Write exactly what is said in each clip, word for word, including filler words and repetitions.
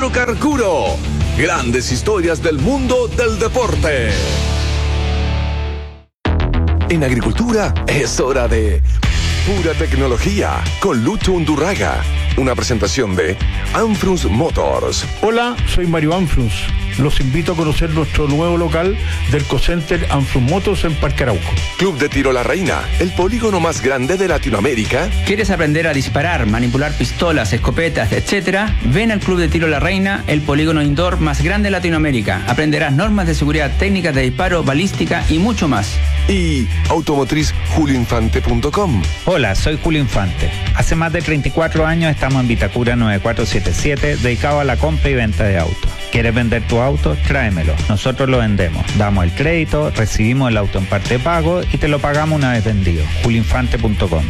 Hidrocarcuro. Grandes historias del mundo del deporte. En agricultura es hora de Pura Tecnología con Lucho Undurraga. Una presentación de Anfrus Motors. Hola, soy Mario Anfrus. Los invito a conocer nuestro nuevo local del Cocenter Anfrus Motors en Parque Arauco. Club de Tiro La Reina, el polígono más grande de Latinoamérica. ¿Quieres aprender a disparar, manipular pistolas, escopetas, etcétera? Ven al Club de Tiro La Reina, el polígono indoor más grande de Latinoamérica. Aprenderás normas de seguridad, técnicas de disparo, balística y mucho más. Y automotriz julio infante punto com. Hola, soy Julio Infante. Hace más de treinta y cuatro años estamos en Vitacura nueve cuatro siete siete, dedicado a la compra y venta de autos. ¿Quieres vender tu auto? Tráemelo. Nosotros lo vendemos. Damos el crédito, recibimos el auto en parte de pago y te lo pagamos una vez vendido. julio infante punto com.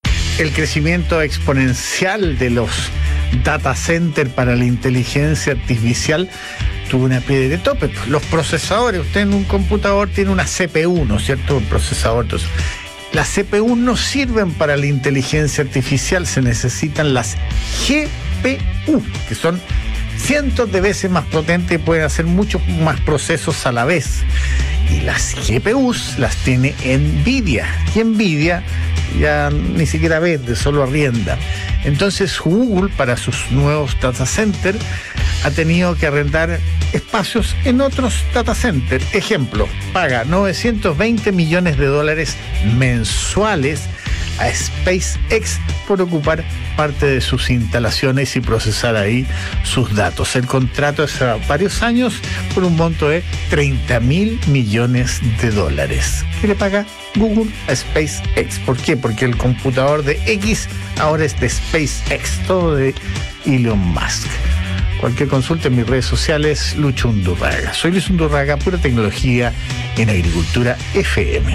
El crecimiento exponencial de los data centers para la inteligencia artificial tuvo una piedra de tope. Los procesadores, usted en un computador tiene una C P U, ¿no es cierto? Un procesador. Entonces, las C P U no sirven para la inteligencia artificial, se necesitan las G P U, que son cientos de veces más potentes y pueden hacer muchos más procesos a la vez. Y las G P Us las tiene Nvidia. Y Nvidia ya ni siquiera vende, solo arrienda. Entonces Google, para sus nuevos data centers, ha tenido que arrendar espacios en otros data centers. Ejemplo, paga novecientos veinte millones de dólares mensuales a SpaceX por ocupar parte de sus instalaciones y procesar ahí sus datos. El contrato es a varios años por un monto de treinta mil millones de dólares. ¿Qué le paga Google a SpaceX? ¿Por qué? Porque el computador de X ahora es de SpaceX, todo de Elon Musk. Cualquier consulta en mis redes sociales, Lucho Undurraga. Soy Luis Undurraga, Pura Tecnología en Agricultura F M.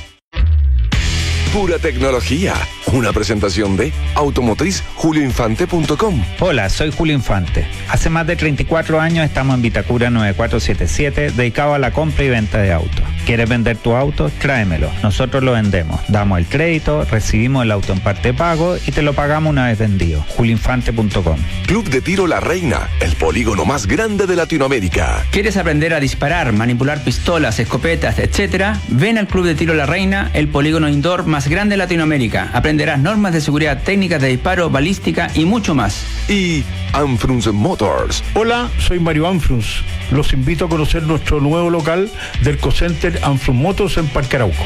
Pura Tecnología, una presentación de automotriz julio infante punto com. Hola, soy Julio Infante. Hace más de treinta y cuatro años estamos en Vitacura nueve cuatro siete siete, dedicado a la compra y venta de autos. ¿Quieres vender tu auto? Tráemelo. Nosotros lo vendemos. Damos el crédito, recibimos el auto en parte de pago y te lo pagamos una vez vendido. julio infante punto com. Club de Tiro La Reina, el polígono más grande de Latinoamérica. ¿Quieres aprender a disparar, manipular pistolas, escopetas, etcétera? Ven al Club de Tiro La Reina, el polígono indoor más grande de Latinoamérica. Aprenderás normas de seguridad, técnicas de disparo, balística y mucho más. Y Anfrus Motors. Hola, soy Mario Anfrus. Los invito a conocer nuestro nuevo local del Cocenter Anfrus Motors en Parque Arauco.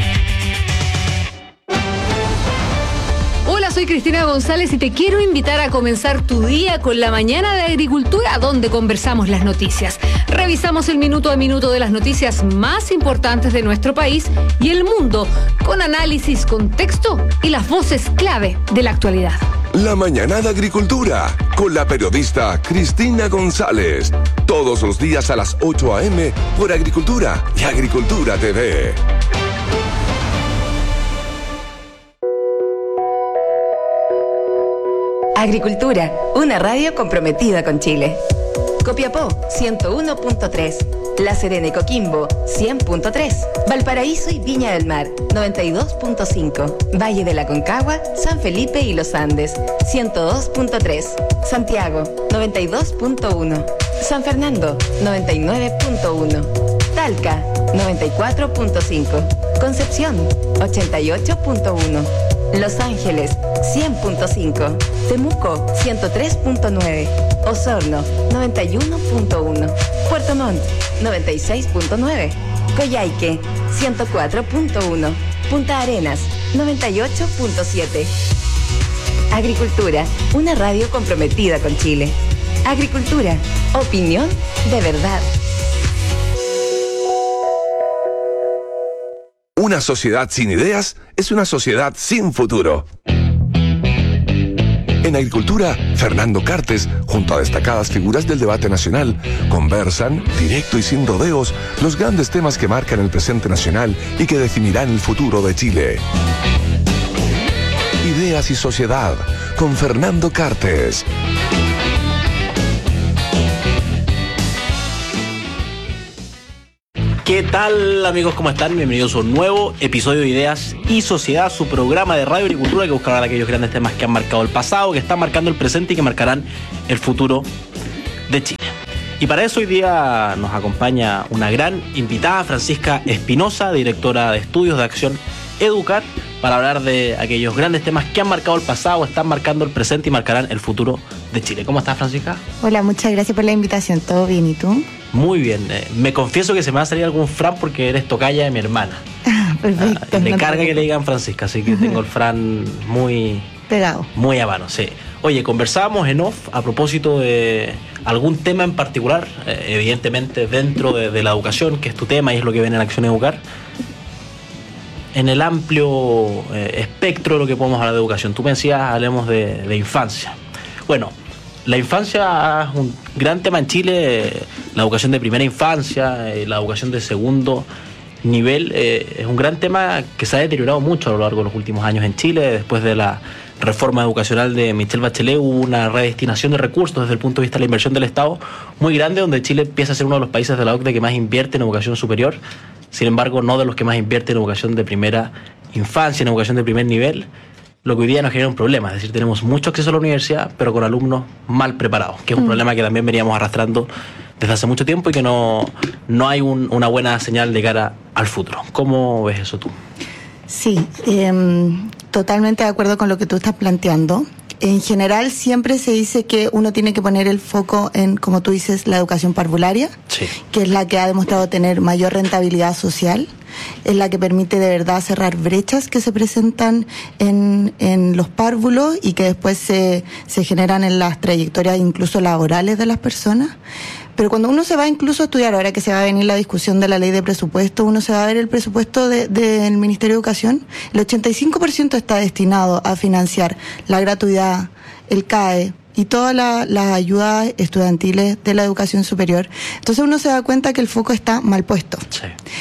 Soy Cristina González y te quiero invitar a comenzar tu día con la mañana de agricultura, donde conversamos las noticias. Revisamos el minuto a minuto de las noticias más importantes de nuestro país y el mundo, con análisis, contexto y las voces clave de la actualidad. La mañana de agricultura, con la periodista Cristina González. Todos los días a las ocho a eme por Agricultura y Agricultura T V. Agricultura, una radio comprometida con Chile. Copiapó, ciento uno punto tres. La Serena y Coquimbo, cien punto tres. Valparaíso y Viña del Mar, noventa y dos punto cinco. Valle de la Concagua, San Felipe y Los Andes, ciento dos punto tres. Santiago, noventa y dos punto uno. San Fernando, noventa y nueve punto uno. Talca, noventa y cuatro punto cinco. Concepción, ochenta y ocho punto uno. Los Ángeles, cien punto cinco. Temuco, ciento tres punto nueve. Osorno, noventa y uno punto uno. Puerto Montt, noventa y seis punto nueve. Coyhaique, ciento cuatro punto uno. Punta Arenas, noventa y ocho punto siete. Agricultura, una radio comprometida con Chile. Agricultura, opinión de verdad. Una sociedad sin ideas es una sociedad sin futuro. En Agricultura, Fernando Cartes, junto a destacadas figuras del debate nacional, conversan, directo y sin rodeos, los grandes temas que marcan el presente nacional y que definirán el futuro de Chile. Ideas y Sociedad, con Fernando Cartes. ¿Qué tal, amigos? ¿Cómo están? Bienvenidos a un nuevo episodio de Ideas y Sociedad, su programa de radio agricultura que buscará aquellos grandes temas que han marcado el pasado, que están marcando el presente y que marcarán el futuro de Chile. Y para eso hoy día nos acompaña una gran invitada, Francisca Espinosa, directora de estudios de Acción Educar, para hablar de aquellos grandes temas que han marcado el pasado, están marcando el presente y marcarán el futuro de Chile. ¿Cómo estás, Francisca? Hola, muchas gracias por la invitación. ¿Todo bien? ¿Y tú? Muy bien. Eh, me confieso que se me va a salir algún Fran porque eres tocaya de mi hermana. Perfecto. Ah, me no carga que le digan Francisca, así que tengo el Fran muy... pegado. Muy a mano, sí. Oye, conversábamos en off a propósito de algún tema en particular, eh, evidentemente dentro de, de la educación, que es tu tema y es lo que ven en Acción Educar. En el amplio eh, espectro de lo que podemos hablar de educación. Tú me decías, hablemos de, de infancia. Bueno, la infancia es un gran tema en Chile, eh, la educación de primera infancia, eh, la educación de segundo nivel, eh, es un gran tema que se ha deteriorado mucho a lo largo de los últimos años en Chile. Después de la reforma educacional de Michelle Bachelet hubo una redestinación de recursos desde el punto de vista de la inversión del Estado muy grande, donde Chile empieza a ser uno de los países de la O C D E que más invierte en educación superior. Sin embargo, no de los que más invierte en educación de primera infancia, en educación de primer nivel, lo que hoy día nos genera un problema. Es decir, tenemos mucho acceso a la universidad, pero con alumnos mal preparados, que es un mm. problema que también veníamos arrastrando desde hace mucho tiempo y que no, no hay un, una buena señal de cara al futuro. ¿Cómo ves eso tú? Sí, eh, totalmente de acuerdo con lo que tú estás planteando. En general siempre se dice que uno tiene que poner el foco en, como tú dices, la educación parvularia, sí, que es la que ha demostrado tener mayor rentabilidad social, es la que permite de verdad cerrar brechas que se presentan en, en los párvulos y que después se, se generan en las trayectorias incluso laborales de las personas. Pero cuando uno se va incluso a estudiar, ahora que se va a venir la discusión de la ley de presupuesto, uno se va a ver el presupuesto de, del Ministerio de Educación, el ochenta y cinco por ciento está destinado a financiar la gratuidad, el C A E y todas las la ayudas estudiantiles de la educación superior. Entonces uno se da cuenta que el foco está mal puesto. Sí.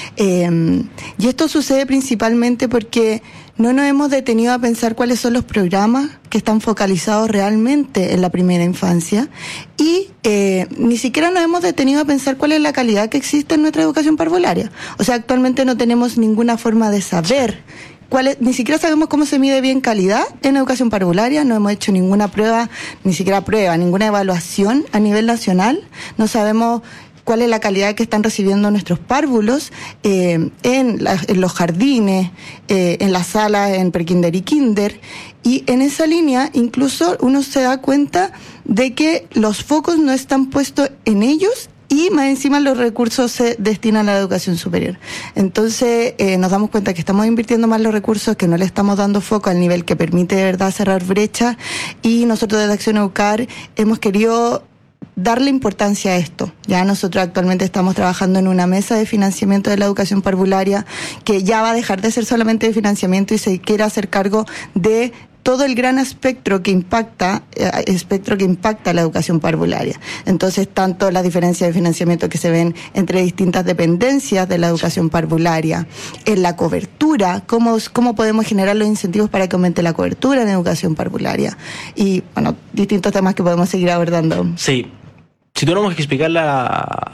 Eh, y esto sucede principalmente porque no nos hemos detenido a pensar cuáles son los programas que están focalizados realmente en la primera infancia y eh, ni siquiera nos hemos detenido a pensar cuál es la calidad que existe en nuestra educación parvularia. O sea, actualmente no tenemos ninguna forma de saber cuál es, ni siquiera sabemos cómo se mide bien calidad en educación parvularia, no hemos hecho ninguna prueba, ni siquiera prueba, ninguna evaluación a nivel nacional, no sabemos cuál es la calidad que están recibiendo nuestros párvulos eh, en, la, en los jardines, eh, en las salas, en prekinder y kinder. Y en esa línea incluso uno se da cuenta de que los focos no están puestos en ellos y más encima los recursos se destinan a la educación superior. Entonces eh, nos damos cuenta que estamos invirtiendo más los recursos, que no le estamos dando foco al nivel que permite de verdad cerrar brechas y nosotros desde Acción Educar hemos querido darle importancia a esto. Ya nosotros actualmente estamos trabajando en una mesa de financiamiento de la educación parvularia que ya va a dejar de ser solamente de financiamiento y se quiere hacer cargo de todo el gran espectro que impacta, eh, espectro que impacta la educación parvularia. Entonces, tanto las diferencias de financiamiento que se ven entre distintas dependencias de la educación parvularia, en la cobertura, cómo, cómo podemos generar los incentivos para que aumente la cobertura en educación parvularia. Y, bueno, distintos temas que podemos seguir abordando. Sí. Si tuviéramos que explicarle a,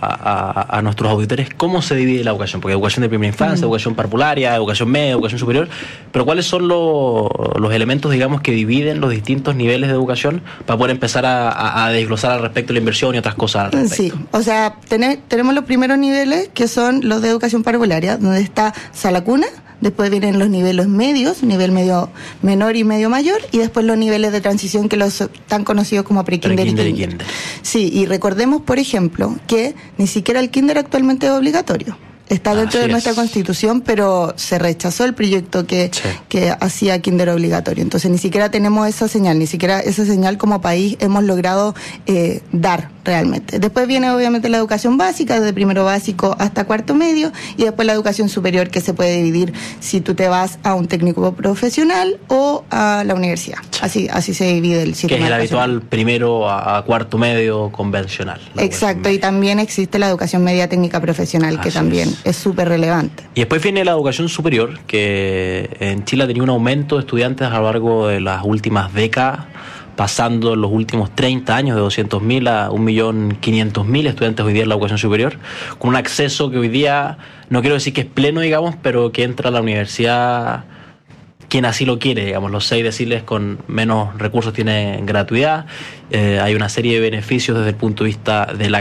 a, a nuestros auditores cómo se divide la educación, porque educación de primera infancia, mm. educación parvularia, educación media, educación superior, pero ¿cuáles son lo, los elementos, digamos, que dividen los distintos niveles de educación para poder empezar a, a, a desglosar al respecto de la inversión y otras cosas al respecto? Sí, o sea, ten, tenemos los primeros niveles, que son los de educación parvularia, donde está sala cuna, después vienen los niveles medios, nivel medio menor y medio mayor, y después los niveles de transición que los tan conocidos como pre-kinder y kinder. kinder. Sí, y recordemos, por ejemplo, que ni siquiera el kinder actualmente es obligatorio. Está dentro Así de nuestra es. Constitución, pero se rechazó el proyecto que, sí. que hacía kinder obligatorio. Entonces ni siquiera tenemos esa señal, ni siquiera esa señal como país hemos logrado eh, dar realmente. Después viene obviamente la educación básica, desde primero básico hasta cuarto medio, y después la educación superior, que se puede dividir si tú te vas a un técnico profesional o a la universidad. Sí. Así así se divide el sistema. Que es el habitual primero a, a cuarto medio convencional. Exacto, y también existe la educación media técnica profesional, Así que también es. es súper relevante. Y después viene la educación superior, que en Chile ha tenido un aumento de estudiantes a lo largo de las últimas décadas, pasando en los últimos treinta años de doscientos mil a un millón quinientos mil estudiantes hoy día en la educación superior, con un acceso que hoy día, no quiero decir que es pleno, digamos, pero que entra a la universidad quien así lo quiere, digamos, los seis deciles con menos recursos tienen gratuidad, eh, hay una serie de beneficios desde el punto de vista de la